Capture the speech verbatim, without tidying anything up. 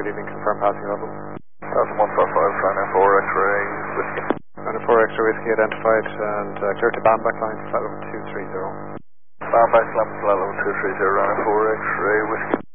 good evening, confirm passing level. Thousand one five five, flying nine four X-ray whiskey. nine four X-ray whiskey identified and uh, clear to Bamback line, flight level two three zero. Bamback line, flight level two three zero, nine four X-ray whiskey.